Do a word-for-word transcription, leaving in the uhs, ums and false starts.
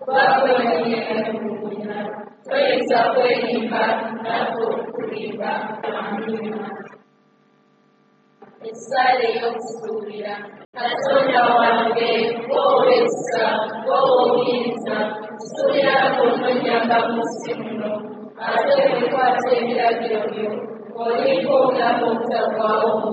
Babonye kukunya, tweza kwerimba nako kulimba amina. Essale y'okusuubira Katonda wange gw'owesa gw'owuliriza tusuubira ononyamba mu nsi muno ate wekwata ebiragiro byo oliko obulamu obutaggwaawo